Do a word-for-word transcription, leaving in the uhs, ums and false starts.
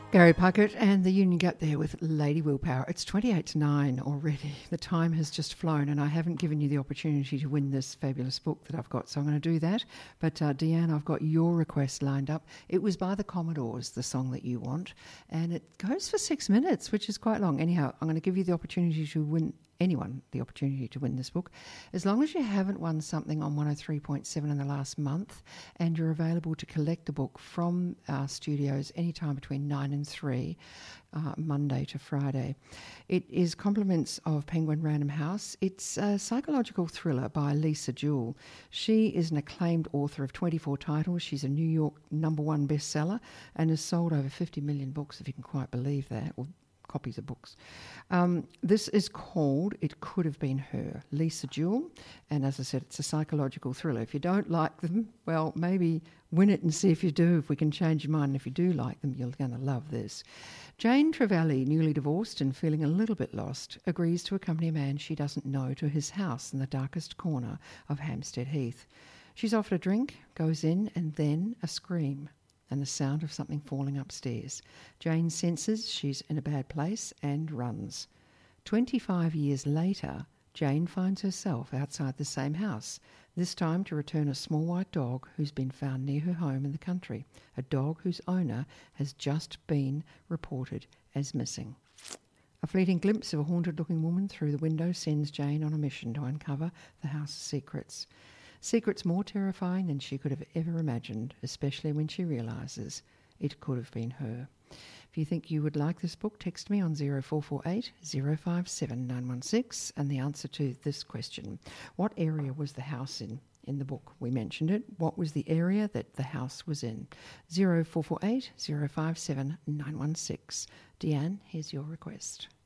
Gary Puckett and the Union Gap there with Lady Willpower. It's twenty-eight to nine already. The time has just flown and I haven't given you the opportunity to win this fabulous book that I've got, so I'm going to do that. But uh, Deanne, I've got your request lined up. It was by the Commodores, the song that you want, and it goes for six minutes, which is quite long. Anyhow, I'm going to give you the opportunity to win anyone the opportunity to win this book. As long as you haven't won something on one oh three point seven in the last month and you're available to collect a book from our studios anytime between nine and three, uh, Monday to Friday. It is compliments of Penguin Random House. It's a psychological thriller by Lisa Jewell. She is an acclaimed author of twenty-four titles. She's a New York number one bestseller and has sold over fifty million books, if you can quite believe that, or copies of books. Um, this is called It Could Have Been Her, Lisa Jewell, and as I said, it's a psychological thriller. If you don't like them, well, maybe win it and see if you do, if we can change your mind. If you do like them, you're going to love this. Jane Trevally, newly divorced and feeling a little bit lost, agrees to accompany a man she doesn't know to his house in the darkest corner of Hampstead Heath. She's offered a drink, goes in, and then a scream and the sound of something falling upstairs. Jane senses she's in a bad place and runs. Twenty-five years later, Jane finds herself outside the same house, this time to return a small white dog who's been found near her home in the country, a dog whose owner has just been reported as missing. A fleeting glimpse of a haunted-looking woman through the window sends Jane on a mission to uncover the house's secrets. Secrets more terrifying than she could have ever imagined, especially when she realises it could have been her. If you think you would like this book, text me on zero four four eight, zero five seven, nine one six and the answer to this question. What area was the house in? In the book, we mentioned it. What was the area that the house was in? zero four four eight, zero five seven, nine one six. Deanne, here's your request.